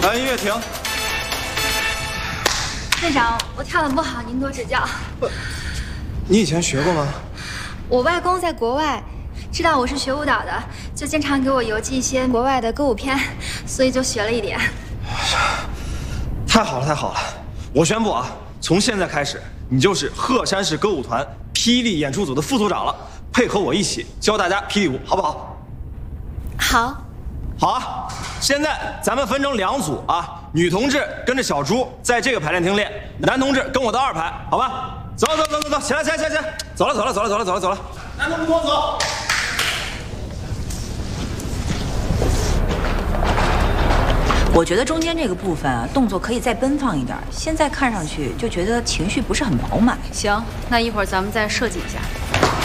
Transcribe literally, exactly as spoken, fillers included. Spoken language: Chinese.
来，音乐停。 队长，我跳的不好，您多指教。 不，你以前学过吗？ 我外公在国外，知道我是学舞蹈的，就经常给我邮寄一些国外的歌舞片，所以就学了一点。 太好了，太好了！我宣布啊，从现在开始，你就是鹤山市歌舞团霹雳演出组的副组长了，配合我一起教大家霹雳舞，好不好？ 好。 好啊！现在咱们分成两组啊，女同志跟着小猪在这个排练厅练，男同志跟我到二排，好吧？走走走走走，起来起来起来起来，走了走了走了走了走了走了，男同志跟我走。 我觉得中间这个部分啊，动作可以再奔放一点，现在看上去就觉得情绪不是很饱满。 行，那一会儿咱们再设计一下。